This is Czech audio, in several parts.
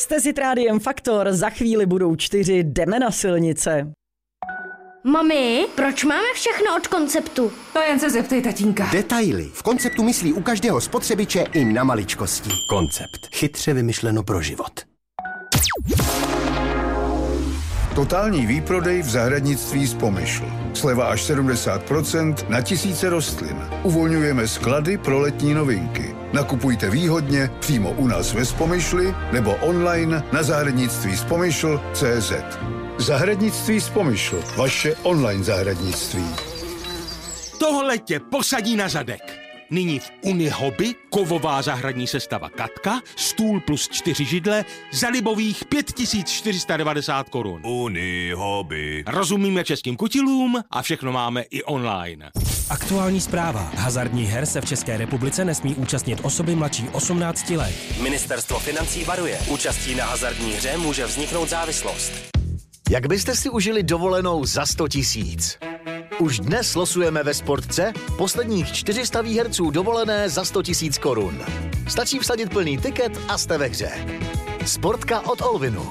Jste si Rádiem Faktor, za chvíli budou 4, jdeme na silnice. Mami, proč máme všechno od Konceptu? To jen se zeptej tatínka. Detaily. V Konceptu myslí u každého spotřebiče i na maličkosti. Koncept. Chytře vymyšleno pro život. Totální výprodej v zahradnictví z Pomyšl. Sleva až 70% na tisíce rostlin. Uvolňujeme sklady pro letní novinky. Nakupujte výhodně přímo u nás ve Spomyšli nebo online na zahradnictví.spomyšl.cz. Zahradnictví z Pomyšl. Vaše online zahradnictví. Tohle tě posadí na zadek. Nyní v Unihobby kovová zahradní sestava Katka, stůl plus 4 židle za libových 5490 korun. Unihobby. Rozumíme českým kutilům a všechno máme i online. Aktuální zpráva. Hazardních her se v České republice nesmí účastnit osoby mladší 18 let. Ministerstvo financí varuje. Účastí na hazardní hře může vzniknout závislost. Jak byste si užili dovolenou za 100 000? Už dnes losujeme ve Sportce posledních 400 výherců dovolené za 100 000 korun. Stačí vsadit plný tiket a jste ve hře. Sportka od Olvinu.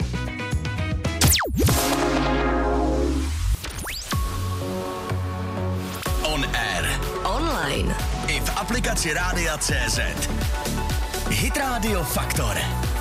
On air. Online. I v aplikaci Rádia.cz. Hit Radio Faktor.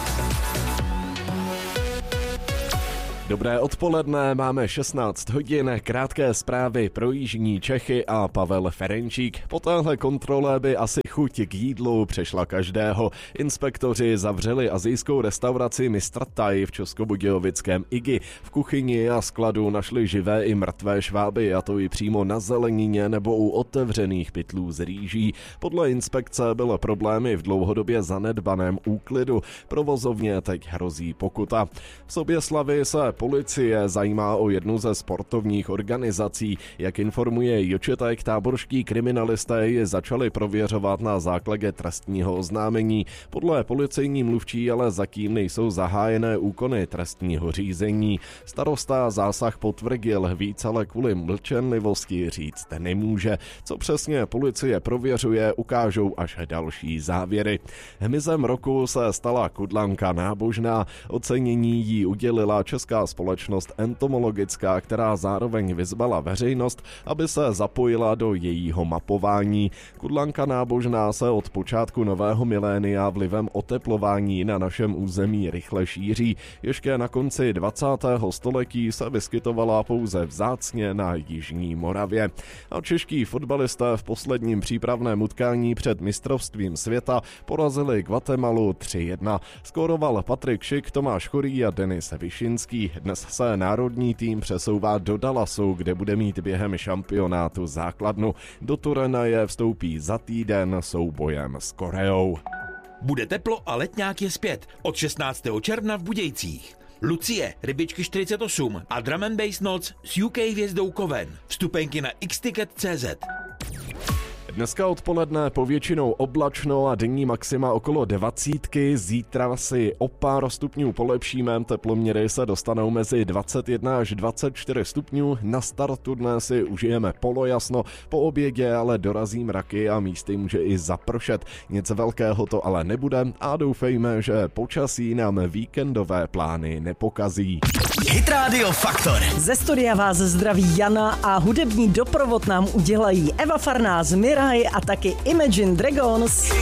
Dobré odpoledne, máme 16 hodin, krátké zprávy pro jižní Čechy a Pavel Ferenčík. Po téhle kontrole by asi chuť k jídlu přešla každého. Inspektoři zavřeli asijskou restauraci Mistr Thai v českobudějovickém Igi. V kuchyni a skladu našli živé i mrtvé šváby, a to i přímo na zelenině nebo u otevřených pytlů z rýží. Podle inspekce byly problémy v dlouhodobě zanedbaném úklidu. Provozovně teď hrozí pokuta. V Soběslavi se policie zajímá o jednu ze sportovních organizací. Jak informuje Jočetek, táborští kriminalisté je začali prověřovat na základě trestního oznámení. Podle policejní mluvčí ale zatím nejsou zahájené úkony trestního řízení. Starosta zásah potvrdil, víc ale kvůli mlčenlivosti říct nemůže. Co přesně policie prověřuje, ukážou až další závěry. Hmyzem roku se stala Kudlanka nábožná. Ocenění jí udělila Česká společnost entomologická, která zároveň vyzvala veřejnost, aby se zapojila do jejího mapování. Kudlanka nábožná se od počátku nového milénia vlivem oteplování na našem území rychle šíří. Ještě na konci 20. století se vyskytovala pouze vzácně na jižní Moravě. A čeští fotbalisté v posledním přípravném utkání před mistrovstvím světa porazili Guatemalu 3-1. Skóroval Patrik Šik, Tomáš Chorý a Denis Višinský. Dnes se národní tým přesouvá do Dallasu, kde bude mít během šampionátu základnu. Do turnaje vstoupí za týden soubojem s Koreou. Bude teplo a letňák je zpět od 16. června v Budějcích. Lucie, Rybičky 48 a Drum and Bass noc s UK hvězdou Koven. Vstupenky na xticket.cz. Dneska odpoledne povětšinou oblačno a denní maxima okolo 20. Zítra si o pár stupňů polepšíme, teploměry se dostanou mezi 21 až 24 stupňů. Na startu dne si užijeme polojasno, po obědě ale dorazí mraky a místy může i zapršet. Nic velkého to ale nebude a doufejme, že počasí nám víkendové plány nepokazí. Hit Radio Faktor. Ze studia vás zdraví Jana a hudební doprovod nám udělají Eva Farná z Miraj a taky Imagine Dragons.